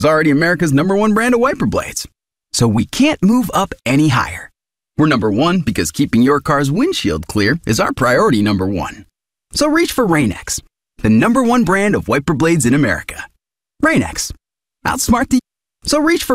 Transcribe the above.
is already America's #1 brand of wiper blades. So we can't move up any higher. We're #1 because keeping your car's windshield clear is our priority #1. So reach for Rain-X, the #1 brand of wiper blades in America. Rain-X. Outsmart the... So reach for